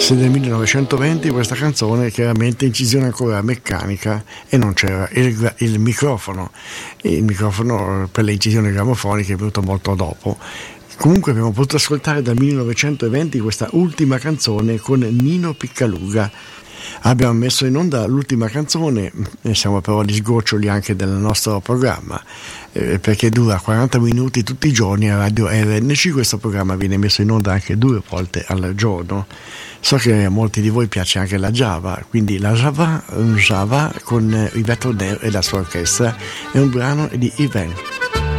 Se del 1920 questa canzone chiaramente incisione ancora meccanica e non c'era il microfono per le incisioni gramofoniche è venuto molto dopo. Comunque abbiamo potuto ascoltare dal 1920 questa ultima canzone con Nino Piccaluga. Abbiamo messo in onda l'ultima canzone, siamo però agli sgoccioli anche del nostro programma, perché dura 40 minuti tutti i giorni a Radio RNC. Questo programma viene messo in onda anche 2 volte al giorno. So che a molti di voi piace anche la Java, quindi la Java con Yvette Horner e la sua orchestra è un brano di Yvan.